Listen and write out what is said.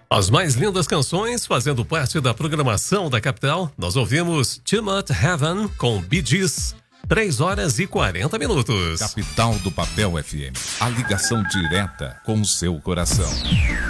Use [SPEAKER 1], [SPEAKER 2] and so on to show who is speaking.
[SPEAKER 1] As mais lindas canções fazendo parte da programação da capital. Nós ouvimos Too Much Heaven com Bee Gees. 3h40.
[SPEAKER 2] Capital do Papel FM. A ligação direta com o seu coração.